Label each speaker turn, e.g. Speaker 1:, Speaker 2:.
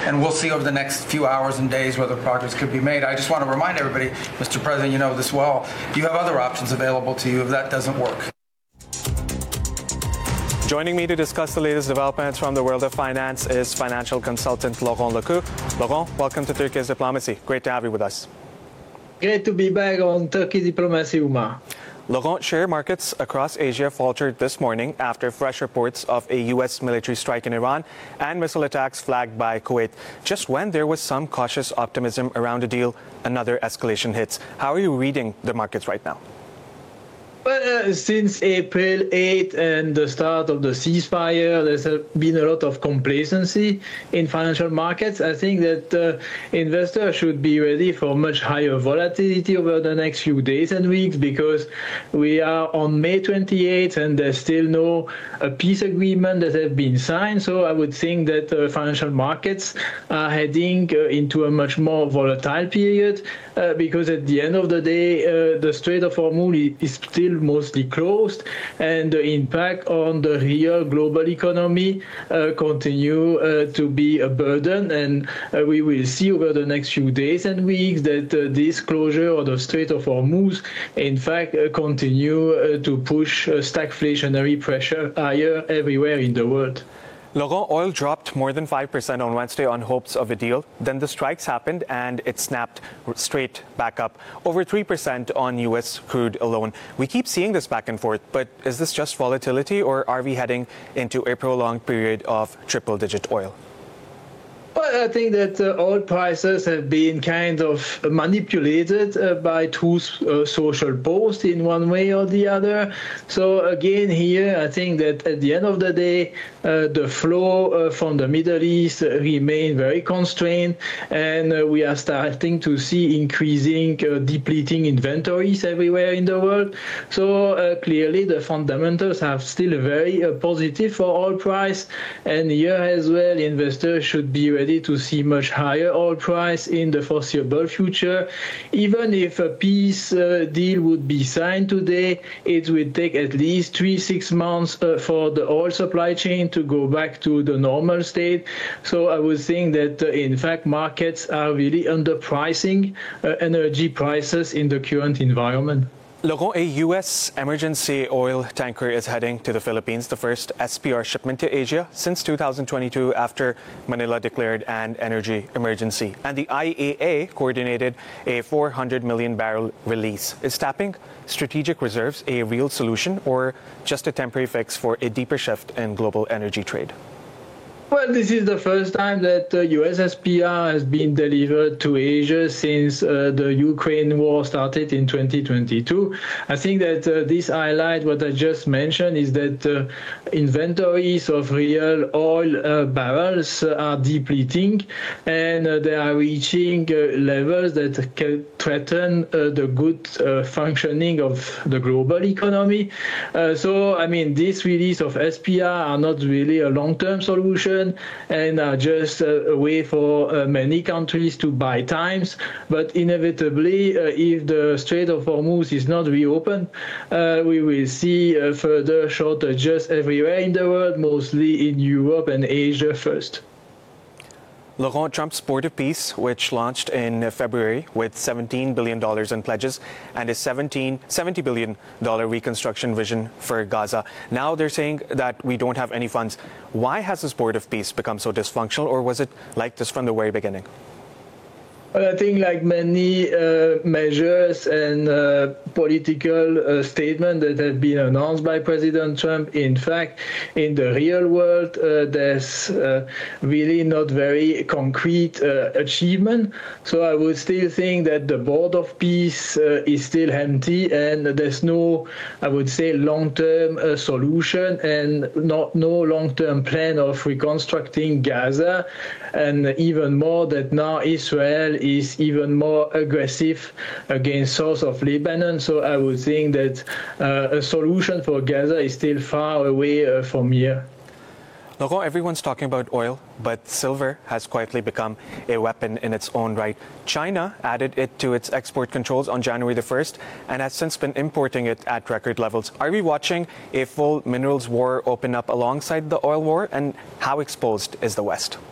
Speaker 1: and we'll see over the next few hours and days whether progress could be made. I just want to remind everybody, Mr. President, you know this well, you have other options available to you if that doesn't work.
Speaker 2: Joining me to discuss the latest developments from the world of finance is financial consultant Laurent Lecou. Laurent, welcome to Turkey's Diplomacy. Great to have you with us.
Speaker 3: Great to be back on Turkey Diplomacy, Umar.
Speaker 2: Laurent, share markets across Asia faltered this morning after fresh reports of a U.S. military strike in Iran and missile attacks flagged by Kuwait. Just when there was some cautious optimism around a deal, another escalation hits. How are you reading the markets right now?
Speaker 3: Well, since April 8 and the start of the ceasefire, there's been a lot of complacency in financial markets. I think that investors should be ready for much higher volatility over the next few days and weeks, because we are on May 28th and there's still no peace agreement that has been signed. So I would think that financial markets are heading into a much more volatile period because at the end of the day, the Strait of Hormuz is still mostly closed, and the impact on the real global economy continue to be a burden. And we will see over the next few days and weeks that this closure of the Strait of Hormuz, in fact, continue to push stagflationary pressure higher everywhere in the world.
Speaker 2: Laurent, oil dropped more than 5% on Wednesday on hopes of a deal. Then the strikes happened and it snapped straight back up. Over 3% on U.S. crude alone. We keep seeing this back and forth, but is this just volatility, or are we heading into a prolonged period of triple-digit oil?
Speaker 3: Well, I think that oil prices have been kind of manipulated by two social posts in one way or the other. So again, here, I think that at the end of the day, the flow from the Middle East remain very constrained, and we are starting to see increasing depleting inventories everywhere in the world. So clearly, the fundamentals are still very positive for oil price, and here as well, investors should be ready to see much higher oil price in the foreseeable future. Even if a peace deal would be signed today, it will take at least 3-6 months for the oil supply chain to go back to the normal state. So I would think that, in fact, markets are really underpricing energy prices in the current environment.
Speaker 2: Laurent, a U.S. emergency oil tanker is heading to the Philippines, the first SPR shipment to Asia since 2022 after Manila declared an energy emergency. And the IEA coordinated a 400 million barrel release. Is tapping strategic reserves a real solution, or just a temporary fix for a deeper shift in global energy trade?
Speaker 3: Well, this is the first time that US SPR has been delivered to Asia since the Ukraine war started in 2022. I think that this highlight what I just mentioned is that inventories of real oil barrels are depleting, and they are reaching levels that can threaten the good functioning of the global economy. So, I mean, this release of SPR are not really a long-term solution, and are just a way for many countries to buy times. But inevitably, if the Strait of Hormuz is not reopened, we will see further shortages everywhere in the world, mostly in Europe and Asia first.
Speaker 2: Laurent, Trump's Board of Peace, which launched in February with $17 billion in pledges and a $70 billion reconstruction vision for Gaza. Now they're saying that we don't have any funds. Why has this Board of Peace become so dysfunctional, or was it like this from the very beginning?
Speaker 3: Well, I think like many measures and political statements that have been announced by President Trump, in fact, in the real world, there's really not very concrete achievement. So I would still think that the Board of Peace is still empty, and there's no, I would say, long-term solution and no long-term plan of reconstructing Gaza. And even more that now Israel is even more aggressive against south of Lebanon. So I would think that a solution for Gaza is still far away from here.
Speaker 2: Laurent, everyone's talking about oil, but silver has quietly become a weapon in its own right. China added it to its export controls on January the 1st and has since been importing it at record levels. Are we watching a full minerals war open up alongside the oil war, and how exposed is the West?